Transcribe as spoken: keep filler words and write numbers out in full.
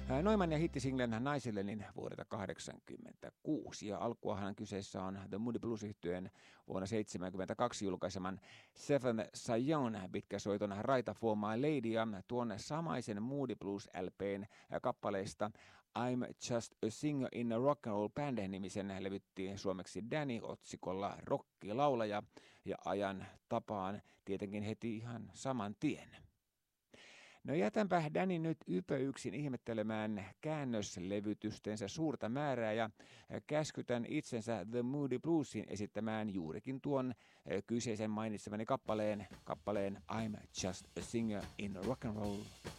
Noiman ja hittisinglen Naisillenin vuodelta kahdeksankymmentäkuusi ja alkuahan kyseessä on The Moody Blues-yhtyeen vuonna seitsemänkymmentäkaksi julkaiseman Seven Sion pitkäsoiton Raita for My Lady ja tuon samaisen Moody Blues L P:n kappaleista I'm Just a Singer in a Rock and Roll Band -nimisen levytti suomeksi Danny otsikolla rockilaulaja ja ajan tapaan tietenkin heti ihan saman tien. No jätänpä Danny nyt ypö yksin ihmettelemään käännöslevytystensä suurta määrää ja käskytän itsensä The Moody Bluesin esittämään juurikin tuon kyseisen mainitsemani kappaleen, kappaleen I'm Just a Singer in Rock and Roll